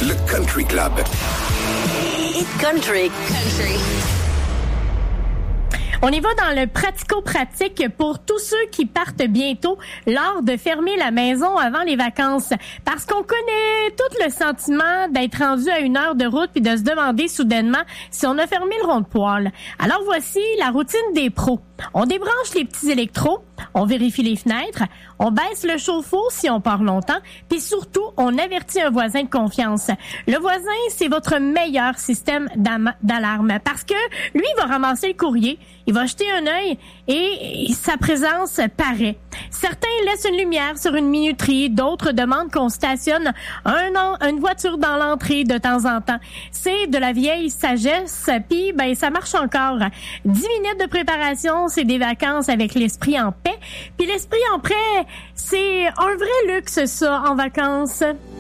Le Country Club. Country. On y va dans le pratico-pratique pour tous ceux qui partent bientôt lors de fermer la maison avant les vacances. Parce qu'on connaît tout le sentiment d'être rendu à 1 heure de route puis de se demander soudainement si on a fermé le rond de poêle. Alors voici la routine des pros. On débranche les petits électros, on vérifie les fenêtres, on baisse le chauffe-eau si on part longtemps, puis surtout, on avertit un voisin de confiance. Le voisin, c'est votre meilleur système d'alarme parce que lui, il va ramasser le courrier, il va jeter un œil et sa présence paraît. Certains laissent une lumière sur une minuterie, d'autres demandent qu'on stationne une voiture dans l'entrée de temps en temps. C'est de la vieille sagesse, puis ça marche encore. 10 minutes de préparation, c'est des vacances avec l'esprit en paix. Puis l'esprit en paix, c'est un vrai luxe, ça, en vacances.